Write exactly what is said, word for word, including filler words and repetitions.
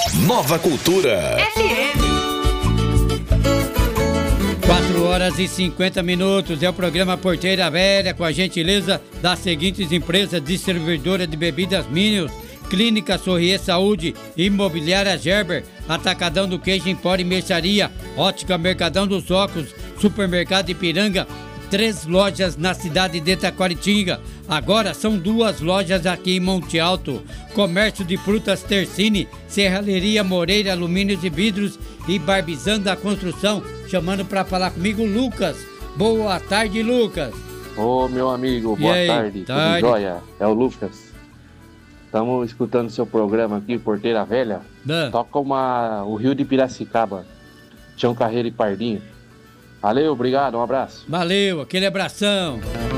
Nova Cultura F M. quatro horas e cinquenta minutos, é o programa Porteira Velha, com a gentileza das seguintes empresas distribuidoras de bebidas Minions: Clínica Sorrier Saúde, Imobiliária Gerber, Atacadão do Queijo Empório e Mercearia, Ótica Mercadão dos Óculos, Supermercado Ipiranga, três lojas na cidade de Taquaritinga. Agora são duas lojas aqui em Monte Alto. Comércio de Frutas Tercine, Serralheria Moreira, Alumínios e Vidros e Barbizan da Construção. Chamando para falar comigo, Lucas. Boa tarde, Lucas. Ô, meu amigo, boa aí? tarde. tarde. Tudo jóia? É o Lucas. Estamos escutando seu programa aqui, Porteira Velha. Não. Toca uma, o Rio de Piracicaba, Tião Carreiro e Pardinho. Valeu, obrigado, um abraço. Valeu, aquele abração.